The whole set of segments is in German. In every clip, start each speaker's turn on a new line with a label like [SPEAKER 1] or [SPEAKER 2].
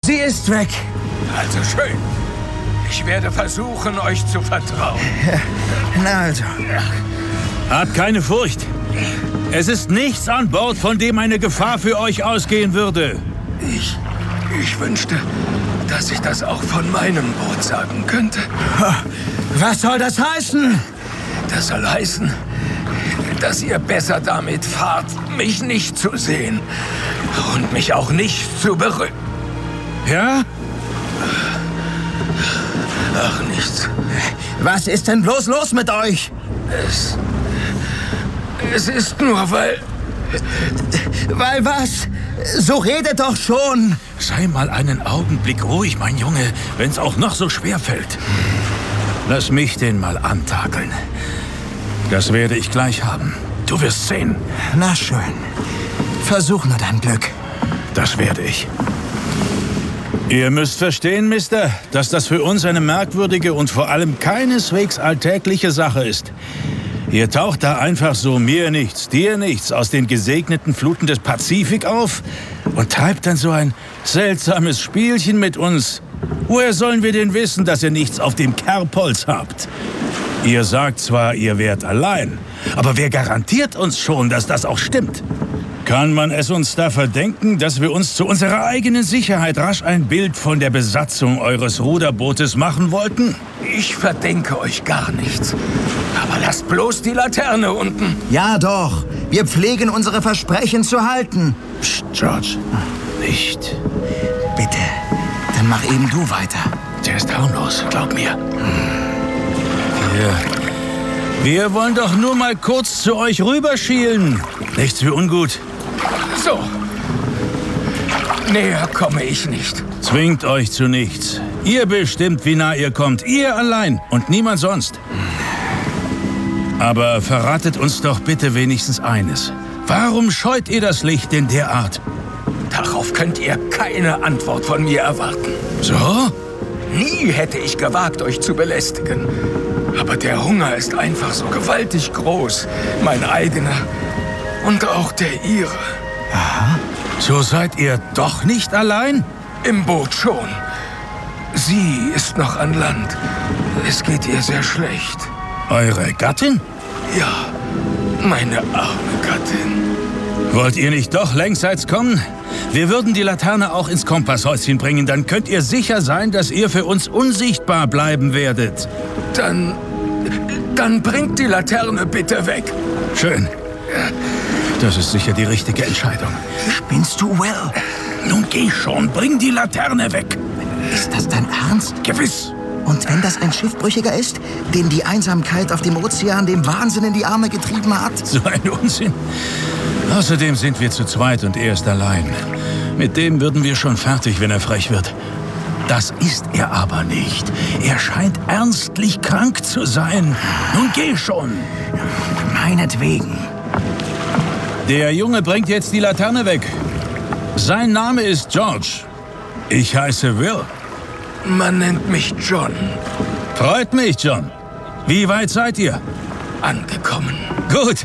[SPEAKER 1] Sie ist weg.
[SPEAKER 2] Also schön. Ich werde versuchen, euch zu vertrauen.
[SPEAKER 1] Na also.
[SPEAKER 3] Habt keine Furcht. Es ist nichts an Bord, von dem eine Gefahr für euch ausgehen würde.
[SPEAKER 2] Ich wünschte, dass ich das auch von meinem Boot sagen könnte.
[SPEAKER 1] Was soll das heißen?
[SPEAKER 2] Das soll heißen, dass ihr besser damit fahrt, mich nicht zu sehen und mich auch nicht zu berühren.
[SPEAKER 3] Ja?
[SPEAKER 2] Ach, nichts.
[SPEAKER 1] Was ist denn bloß los mit euch?
[SPEAKER 2] Es ist nur, weil...
[SPEAKER 1] Weil was? So redet doch schon.
[SPEAKER 3] Sei mal einen Augenblick ruhig, mein Junge, wenn's auch noch so schwer fällt. Lass mich den mal antakeln. Das werde ich gleich haben. Du wirst sehen.
[SPEAKER 1] Na schön. Versuch nur dein Glück.
[SPEAKER 3] Das werde ich. Ihr müsst verstehen, Mister, dass das für uns eine merkwürdige und vor allem keineswegs alltägliche Sache ist. Ihr taucht da einfach so mir nichts, dir nichts aus den gesegneten Fluten des Pazifik auf und treibt dann so ein seltsames Spielchen mit uns. Woher sollen wir denn wissen, dass ihr nichts auf dem Kerbholz habt? Ihr sagt zwar, ihr wärt allein, aber wer garantiert uns schon, dass das auch stimmt? Kann man es uns da verdenken, dass wir uns zu unserer eigenen Sicherheit rasch ein Bild von der Besatzung eures Ruderbootes machen wollten?
[SPEAKER 2] Ich verdenke euch gar nichts. Aber lasst bloß die Laterne unten.
[SPEAKER 1] Ja doch. Wir pflegen unsere Versprechen zu halten.
[SPEAKER 3] Psst, George. Nicht.
[SPEAKER 1] Bitte. Dann mach eben du weiter.
[SPEAKER 3] Der ist harmlos, glaub mir. Wir wollen doch nur mal kurz zu euch rüberschielen. Nichts für ungut.
[SPEAKER 2] So. Näher komme ich nicht.
[SPEAKER 3] Zwingt euch zu nichts. Ihr bestimmt, wie nah ihr kommt. Ihr allein und niemand sonst. Aber verratet uns doch bitte wenigstens eines. Warum scheut ihr das Licht in der Art?
[SPEAKER 2] Darauf könnt ihr keine Antwort von mir erwarten.
[SPEAKER 3] So?
[SPEAKER 2] Nie hätte ich gewagt, euch zu belästigen. Aber der Hunger ist einfach so gewaltig groß. Mein eigener und auch der ihre.
[SPEAKER 3] Aha. So seid ihr doch nicht allein?
[SPEAKER 2] Im Boot schon. Sie ist noch an Land. Es geht ihr sehr schlecht.
[SPEAKER 3] Eure Gattin?
[SPEAKER 2] Ja, meine arme Gattin.
[SPEAKER 3] Wollt ihr nicht doch längsseits kommen? Wir würden die Laterne auch ins Kompasshäuschen bringen. Dann könnt ihr sicher sein, dass ihr für uns unsichtbar bleiben werdet.
[SPEAKER 2] Dann bringt die Laterne bitte weg.
[SPEAKER 3] Schön. Das ist sicher die richtige Entscheidung.
[SPEAKER 1] Spinnst du, Will?
[SPEAKER 3] Nun geh schon, bring die Laterne weg.
[SPEAKER 1] Ist das dein Ernst?
[SPEAKER 3] Gewiss.
[SPEAKER 1] Und wenn das ein Schiffbrüchiger ist, den die Einsamkeit auf dem Ozean dem Wahnsinn in die Arme getrieben hat?
[SPEAKER 3] So ein Unsinn. Außerdem sind wir zu zweit und er ist allein. Mit dem würden wir schon fertig, wenn er frech wird. Das ist er aber nicht. Er scheint ernstlich krank zu sein. Nun geh schon.
[SPEAKER 1] Meinetwegen.
[SPEAKER 3] Der Junge bringt jetzt die Laterne weg. Sein Name ist George. Ich heiße Will.
[SPEAKER 2] Man nennt mich John.
[SPEAKER 3] Freut mich, John. Wie weit seid ihr?
[SPEAKER 2] Angekommen.
[SPEAKER 3] Gut.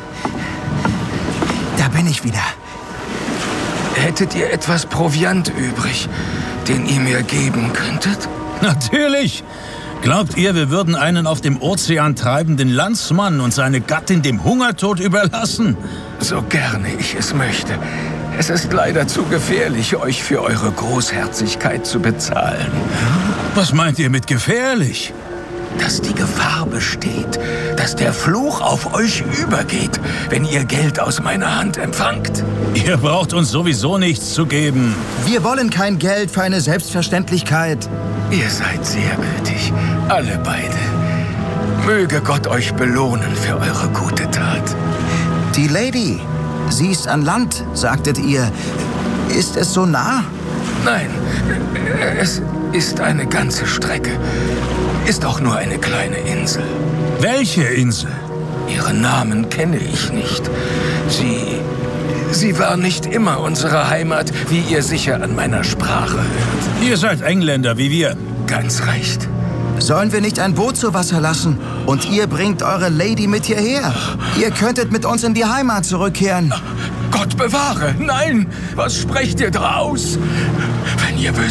[SPEAKER 1] Da bin ich wieder.
[SPEAKER 2] Hättet ihr etwas Proviant übrig, den ihr mir geben könntet?
[SPEAKER 3] Natürlich. Glaubt ihr, wir würden einen auf dem Ozean treibenden Landsmann und seine Gattin dem Hungertod überlassen?
[SPEAKER 2] So gerne ich es möchte. Es ist leider zu gefährlich, euch für eure Großherzigkeit zu bezahlen.
[SPEAKER 3] Was meint ihr mit gefährlich?
[SPEAKER 2] Dass die Gefahr besteht, dass der Fluch auf euch übergeht, wenn ihr Geld aus meiner Hand empfangt.
[SPEAKER 3] Ihr braucht uns sowieso nichts zu geben.
[SPEAKER 1] Wir wollen kein Geld für eine Selbstverständlichkeit.
[SPEAKER 2] Ihr seid sehr gütig, alle beide. Möge Gott euch belohnen für eure gute Tat.
[SPEAKER 1] Die Lady, sie ist an Land, sagtet ihr. Ist es so nah?
[SPEAKER 2] Nein, es ist eine ganze Strecke. Ist auch nur eine kleine Insel.
[SPEAKER 3] Welche Insel?
[SPEAKER 2] Ihren Namen kenne ich nicht. Sie war nicht immer unsere Heimat, wie ihr sicher an meiner Sprache hört.
[SPEAKER 3] Ihr seid Engländer wie wir.
[SPEAKER 2] Ganz recht.
[SPEAKER 1] Sollen wir nicht ein Boot zu Wasser lassen? Und ihr bringt eure Lady mit hierher. Ihr könntet mit uns in die Heimat zurückkehren.
[SPEAKER 2] Gott bewahre! Nein! Was sprecht ihr da aus? Wenn ihr